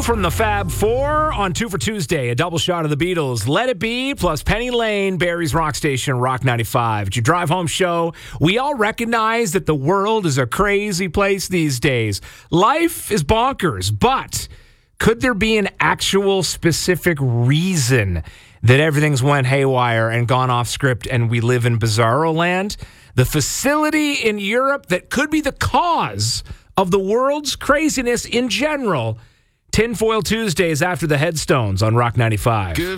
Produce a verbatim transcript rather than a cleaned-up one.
from the Fab Four on Two for Tuesday, a double shot of the Beatles. Let It Be plus Penny Lane, Barry's Rock Station, Rock ninety-five. It's your drive home show. We all recognize that the world is a crazy place these days. Life is bonkers, but could there be an actual specific reason that everything's went haywire and gone off script and we live in bizarro land? The facility in Europe that could be the cause of the world's craziness in general. Tinfoil Tuesdays after the Headstones on Rock ninety-five. Good.